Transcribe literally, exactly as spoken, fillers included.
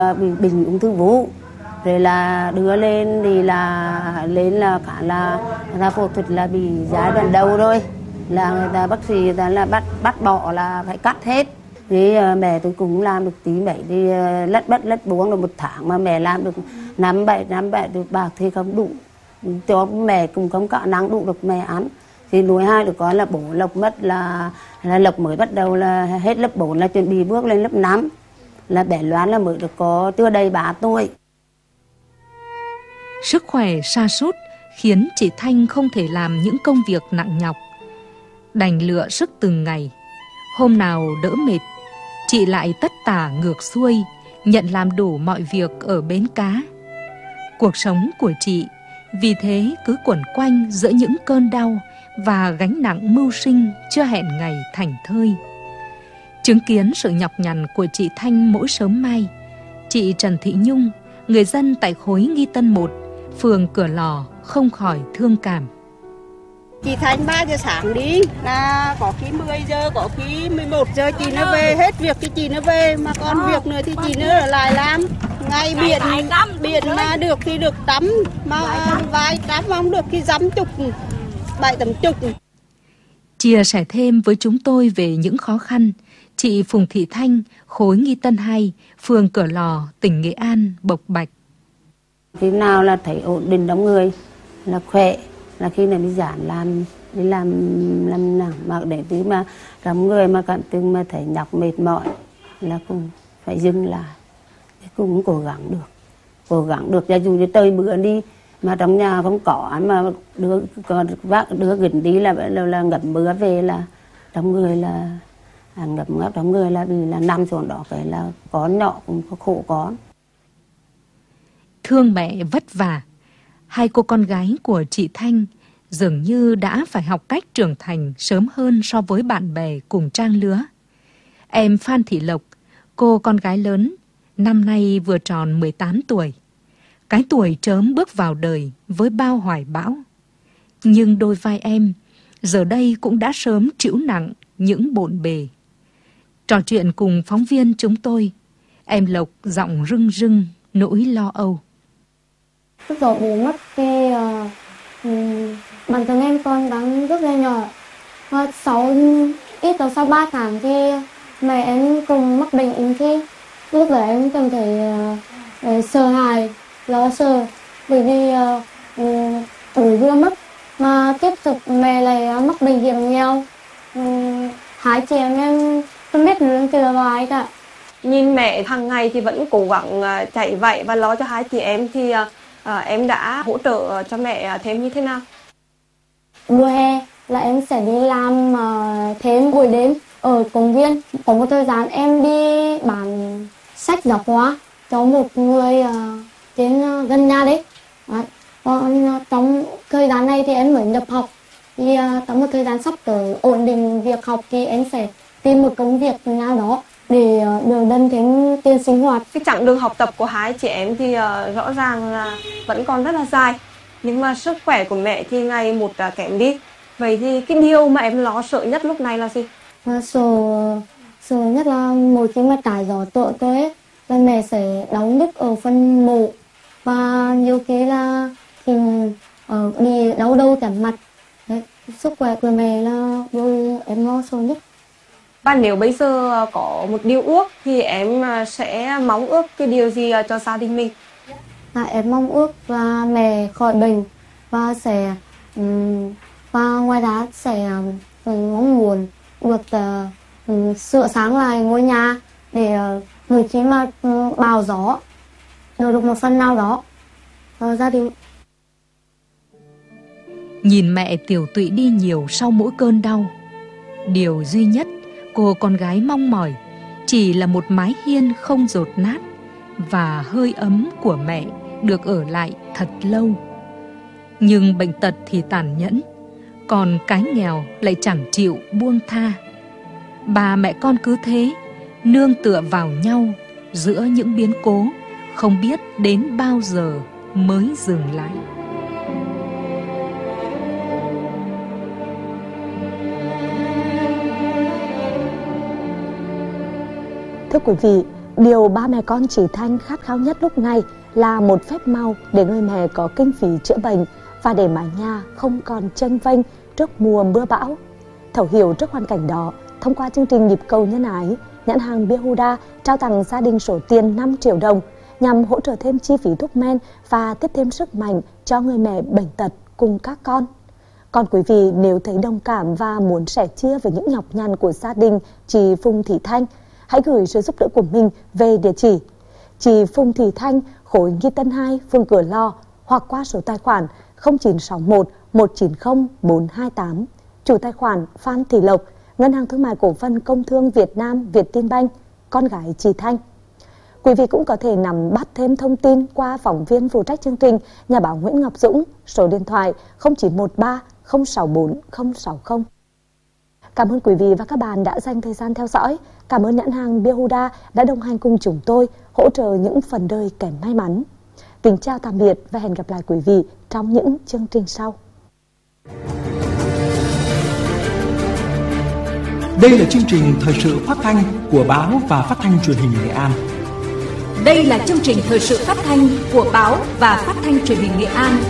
bị bệnh ung thư vú, rồi là đưa lên thì là lên là cả là người ta phẫu thuật là bị giai đoạn đầu rồi, là người ta bác sĩ người ta là bắt bắt bỏ là phải cắt hết. Thì mẹ tôi cũng làm được tí mấy thì lất bất lất buông được một tháng mà mẹ làm được năm bảy năm bảy được bạc thì không đủ cho mẹ cũng không có năng đủ được mẹ ăn. Thì nuôi hai đứa con là bố Lộc mất là là Lộc mới bắt đầu là hết lớp bốn là chuẩn bị bước lên lớp năm, là bé Loan là mới được có chưa đầy ba tuổi. Sức khỏe sa sút khiến chị Thanh không thể làm những công việc nặng nhọc, đành lựa sức từng ngày. Hôm nào đỡ mệt, chị lại tất tả ngược xuôi, nhận làm đủ mọi việc ở bến cá. Cuộc sống của chị vì thế cứ quẩn quanh giữa những cơn đau và gánh nặng mưu sinh chưa hẹn ngày thảnh thơi. Chứng kiến sự nhọc nhằn của chị Thanh mỗi sớm mai, chị Trần Thị Nhung, người dân tại khối Nghi Tân một, phường Cửa Lò không khỏi thương cảm. Chị Thanh ba giờ sáng đi, là có khi mười giờ, có khi mười một giờ chị nó về, hết việc thì chị nó về, mà còn việc nữa thì chị nó ở lại làm. Ngày biển, biển mà được thì được tắm, mà vài tắm không được thì dăm chục, bảy tấm chục. Chia sẻ thêm với chúng tôi về những khó khăn, chị Phùng Thị Thanh, khối Nghi Tân hai, phường Cửa Lò, tỉnh Nghệ An bộc bạch. Khi nào là thấy ổn định trong người, là khỏe, là khi này mới giản làm, đi làm làm nặng, mà để tí mà trong người mà cảm từng mà thấy nhọc mệt mỏi là cũng phải dừng lại, cũng cố gắng được, cố gắng được, cho dù như tới bữa đi mà trong nhà không có mà đứa vác đứa gần đi là là, là ngậm bữa về là trong người là à, ngậm ngấp trong người là vì là nằm xuống đó cái là con nhỏ cũng có khổ con. Thương mẹ vất vả, hai cô con gái của chị Thanh dường như đã phải học cách trưởng thành sớm hơn so với bạn bè cùng trang lứa. Em Phan Thị Lộc, cô con gái lớn, năm nay vừa tròn mười tám tuổi. Cái tuổi chớm bước vào đời với bao hoài bão. Nhưng đôi vai em giờ đây cũng đã sớm trĩu nặng những bộn bề. Trò chuyện cùng phóng viên chúng tôi, em Lộc giọng rưng rưng nỗi lo âu. Lúc đó bố mất thì uh, um, bản thân em con đang rất là nhỏ. Và sau ít đó sau ba tháng thì mẹ em cùng mắc bệnh ung thư. Lúc đó em cảm thấy uh, uh, sợ hãi, lo sợ bởi vì uh, bố vừa mất mà tiếp tục mẹ lại mắc bệnh hiểm nghèo. Uh, hai chị em em không biết nương tựa vào ai cả. Nhìn mẹ hàng ngày thì vẫn cố gắng chạy vậy và lo cho hai chị em thì À, em đã hỗ trợ cho mẹ thêm như thế nào? Mùa hè là em sẽ đi làm uh, thêm buổi đêm ở công viên. Có một thời gian em đi bán sách giáo khoa cho một người uh, trên uh, gần nhà đấy. Đấy. Còn uh, trong thời gian này thì em mới nhập học. Thì uh, trong một thời gian sắp tới ổn định việc học thì em sẽ tìm một công việc nào đó để được đần thêm tiền sinh hoạt. Cái chặng đường học tập của hai chị em thì uh, rõ ràng là vẫn còn rất là dài, nhưng mà sức khỏe của mẹ thì ngày một uh, kém đi. Vậy thì cái điều mà em lo sợ nhất lúc này là gì? À, sợ sợ nhất là một khi mà trải gió tội tôi ấy, là mẹ sẽ đau nhức ở phần mộ và nhiều khi là thì uh, bị đau đầu chóng mặt. Đấy, sức khỏe của mẹ là điều em lo sợ nhất. Và nếu bây giờ có một điều ước thì em sẽ mong ước cái điều gì cho gia đình mình? À, em mong ước là mẹ khỏi bệnh và sẽ um, và ngoài ra sẽ um, mong muốn được uh, um, sửa sáng lại ngôi nhà để uh, người khi mà um, bão gió được được một phần nào đó uh, gia đình. Nhìn mẹ tiểu tụy đi nhiều sau mỗi cơn đau, điều duy nhất cô con gái mong mỏi chỉ là một mái hiên không dột nát và hơi ấm của mẹ được ở lại thật lâu. Nhưng bệnh tật thì tàn nhẫn, còn cái nghèo lại chẳng chịu buông tha. Bà mẹ con cứ thế nương tựa vào nhau giữa những biến cố không biết đến bao giờ mới dừng lại. Thưa quý vị, Điều ba mẹ con chị Thanh khát khao nhất lúc này là một phép màu để người mẹ có kinh phí chữa bệnh và để mái nhà không còn chênh vênh trước mùa mưa bão. Thấu hiểu trước hoàn cảnh đó, thông qua chương trình Nhịp cầu nhân ái, nhãn hàng Bia Huda trao tặng gia đình số tiền năm triệu đồng nhằm hỗ trợ thêm chi phí thuốc men và tiếp thêm sức mạnh cho người mẹ bệnh tật cùng các con. Còn quý vị nếu thấy đồng cảm và muốn sẻ chia với những nhọc nhằn của gia đình chị Phùng Thị Thanh, hãy gửi sự giúp đỡ của mình về địa chỉ chị Phùng Thị Thanh, khối Nghi Tân hai, phường Cửa Lò, hoặc qua số tài khoản không chín sáu một một chín không bốn hai tám, chủ tài khoản Phan Thị Lộc, Ngân hàng Thương mại Cổ phần Công thương Việt Nam Vietinbank, con gái chị Thanh. Quý vị cũng có thể nắm bắt thêm thông tin qua phóng viên phụ trách chương trình, nhà báo Nguyễn Ngọc Dũng, số điện thoại không chín một ba không sáu bốn không sáu không. Cảm ơn quý vị và các bạn đã dành thời gian theo dõi. Cảm ơn nhãn hàng Bia Huda đã đồng hành cùng chúng tôi, hỗ trợ những phần đời kém may mắn. Kính chào tạm biệt và hẹn gặp lại quý vị trong những chương trình sau. Đây là chương trình thời sự phát thanh của báo và phát thanh truyền hình Nghệ An. Đây là chương trình thời sự phát thanh của báo và phát thanh truyền hình Nghệ An.